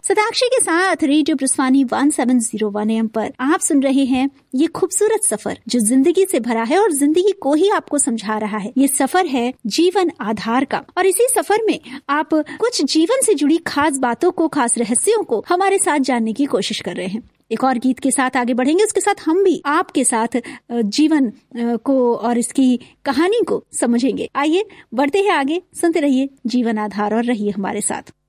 सदाक्षी के साथ radio प्रस्वानी 1701 AM पर आप सुन रहे हैं ये खूबसूरत सफर जो जिंदगी से भरा है और जिंदगी को ही आपको समझा रहा है। ये सफर है जीवन आधार का, और इसी सफर में आप कुछ जीवन से जुड़ी खास बातों को, खास रहस्यों को हमारे साथ जानने की कोशिश कर रहे हैं। एक और गीत के साथ आगे बढ़ेंगे, उसके साथ हम भी आपके साथ जीवन को और इसकी कहानी को समझेंगे। आइए बढ़ते हैं आगे, सुनते रहिए जीवन आधार और रहिए हमारे साथ।